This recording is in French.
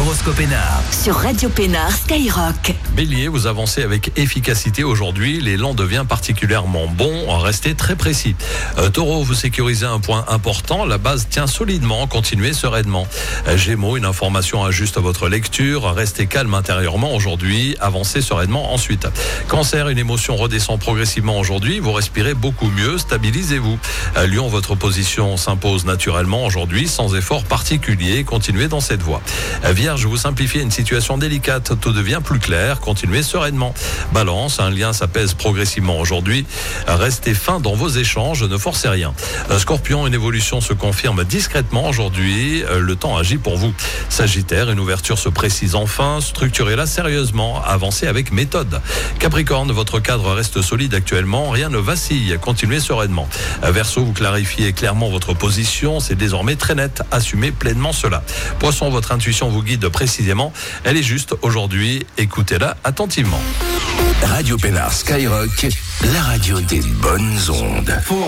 L'horoscope Pénard. Sur Radio Pénard Skyrock. Bélier, vous avancez avec efficacité aujourd'hui. L'élan devient particulièrement bon. Restez très précis. Taureau, vous sécurisez un point important. La base tient solidement. Continuez sereinement. Gémeaux, une information ajuste à votre lecture. Restez calme intérieurement aujourd'hui. Avancez sereinement ensuite. Cancer, une émotion redescend progressivement aujourd'hui. Vous respirez beaucoup mieux. Stabilisez-vous. Lion, votre position s'impose naturellement aujourd'hui sans effort particulier. Continuez dans cette voie. Vierge, vous simplifiez une situation délicate. Tout devient plus clair. Continuez sereinement. Balance, un lien s'apaise progressivement aujourd'hui. Restez fin dans vos échanges. Ne forcez rien. Scorpion, une évolution se confirme discrètement aujourd'hui. Le temps agit pour vous. Sagittaire, une ouverture se précise enfin. Structurez-la sérieusement. Avancez avec méthode. Capricorne, votre cadre reste solide actuellement. Rien ne vacille. Continuez sereinement. Verseau, vous clarifiez clairement votre position. C'est désormais très net. Assumez pleinement cela. Poisson, votre intuition vous guide précisément. Elle est juste aujourd'hui. Écoutez-la attentivement. Radio Pénard Skyrock, la radio des bonnes ondes.